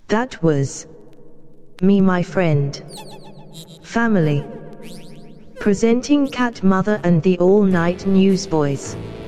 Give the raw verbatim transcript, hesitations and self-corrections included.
That was me, my friend. Family. Presenting Cat Mother and the All Night Newsboys.